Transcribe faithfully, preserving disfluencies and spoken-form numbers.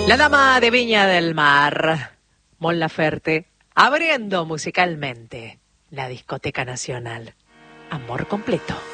La dama de Viña del Mar, Mon Laferte, abriendo musicalmente la discoteca nacional. Amor completo.